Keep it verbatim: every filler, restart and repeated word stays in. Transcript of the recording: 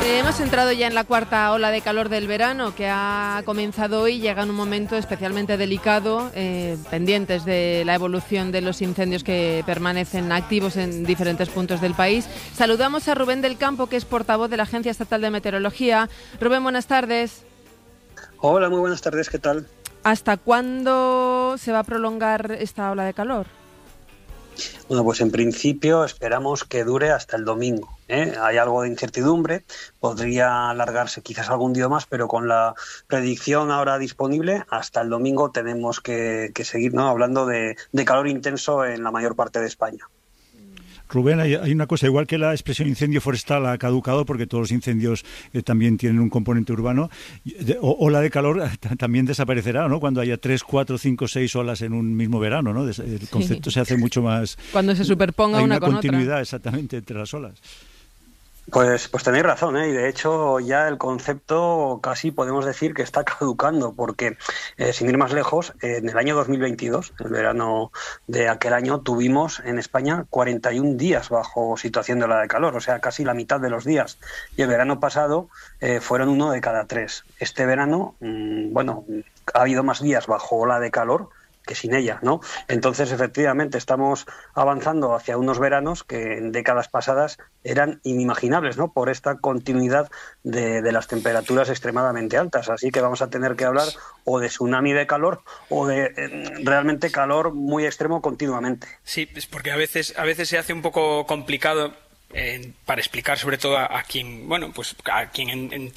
Hemos entrado ya en la cuarta ola de calor del verano que ha comenzado hoy. Llega en un momento especialmente delicado, eh, pendientes de la evolución de los incendios que permanecen activos en diferentes puntos del país. Saludamos a Rubén del Campo, que es portavoz de la Agencia Estatal de Meteorología. Rubén, buenas tardes. Hola, muy buenas tardes, ¿qué tal? ¿Hasta cuándo se va a prolongar esta ola de calor? Bueno, pues en principio esperamos que dure hasta el domingo, ¿eh? Hay algo de incertidumbre, podría alargarse quizás algún día más, pero con la predicción ahora disponible, hasta el domingo tenemos que, que seguir, ¿no?, hablando de, de calor intenso en la mayor parte de España. Rubén, hay, hay una cosa, igual que la expresión incendio forestal ha caducado, porque todos los incendios eh, también tienen un componente urbano, o, ola de calor también desaparecerá, ¿no?, cuando haya tres, cuatro, cinco, seis olas en un mismo verano, ¿no? El concepto sí. se hace mucho más... Cuando se superponga hay una, una con continuidad otra. Exactamente entre las olas. Pues, pues tenéis razón, ¿eh? Y de hecho ya el concepto casi podemos decir que está caducando, porque eh, sin ir más lejos, en el año dos mil veintidós, el verano de aquel año, tuvimos en España cuarenta y un días bajo situación de ola de calor, o sea, casi la mitad de los días. Y el verano pasado eh, fueron uno de cada tres. Este verano, mmm, bueno, ha habido más días bajo ola de calor que sin ella, ¿no? Entonces, efectivamente, estamos avanzando hacia unos veranos que en décadas pasadas eran inimaginables, ¿no?, por esta continuidad de, de las temperaturas extremadamente altas. Así que vamos a tener que hablar o de tsunami de calor o de eh, realmente calor muy extremo continuamente. Sí, es porque a veces, a veces se hace un poco complicado Eh, para explicar sobre todo a, a quien bueno pues a quien en, en,